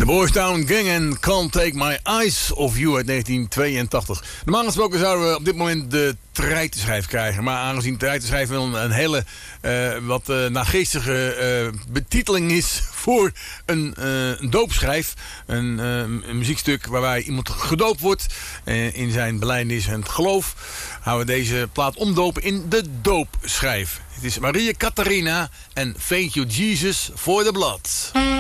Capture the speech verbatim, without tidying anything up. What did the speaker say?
Boys Town Gang en Can't Take My Eyes Off You uit negentien tweeëntachtig. Normaal gesproken zouden we op dit moment de treitenschijf krijgen. Maar aangezien de treitenschijf wel een, een hele uh, wat uh, nageestige uh, betiteling is voor een, uh, een doopschijf. Een, uh, een muziekstuk waarbij iemand gedoopt wordt uh, in zijn belijdenis en het geloof. Houden we deze plaat omdopen in de doopschijf. Het is Maria Catharina en Thank You Jesus for the Blood.